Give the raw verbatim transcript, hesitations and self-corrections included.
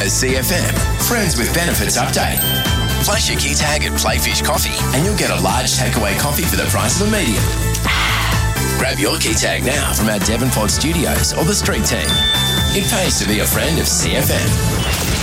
A C F M Friends with Benefits update. Flash your key tag at Playfish Coffee and you'll get a large takeaway coffee for the price of a medium. Grab your key tag now from our Devonport studios or the street team. It pays to be a friend of C F M.